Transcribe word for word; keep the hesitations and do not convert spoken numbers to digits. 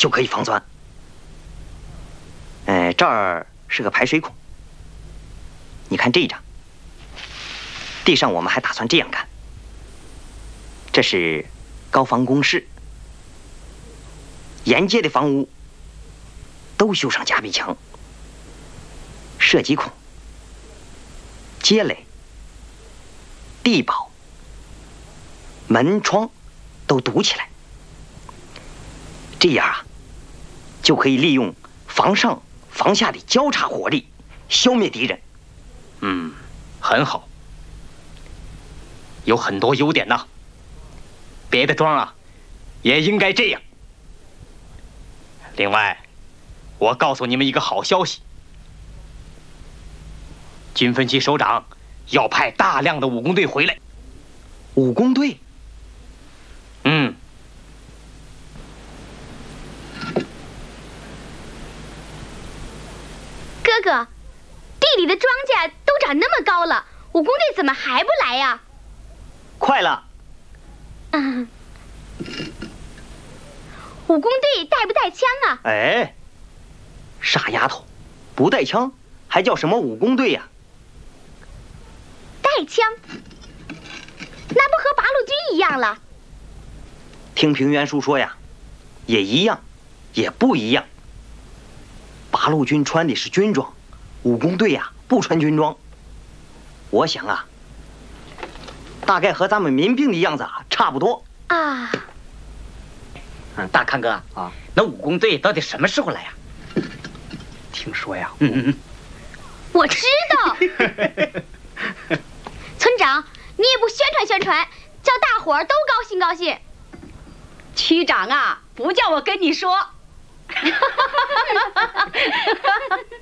就可以防钻。哎，这儿是个排水孔。你看这一张，地上我们还打算这样干。这是高防工事，沿街的房屋都修上夹壁墙、射击孔、街垒、地堡、门窗都堵起来，这样啊，就可以利用房上房下的交叉火力消灭敌人。 嗯，很好，有很多优点呐。别的庄啊，也应该这样。另外，我告诉你们一个好消息：军分区首长要派大量的武工队回来。 武工队？ 嗯。 哥哥，地里的庄稼都长那么高了，武工队怎么还不来呀？ 快了。 嗯。武工队带不带枪啊？ 哎，傻丫头，不带枪还叫什么武工队呀？ 带枪，那不和八路军一样了？ 听平原叔说呀，也一样，也不一样。八路军穿的是军装，武工队呀不穿军装。我想啊，大概和咱们民兵的样子啊差不多啊。 嗯，大康哥啊，那武工队到底什么时候来呀？ 听说呀， 嗯嗯嗯， 我知道。村长，你也不宣传宣传，叫大伙儿都高兴高兴。 区长啊，不叫我跟你说。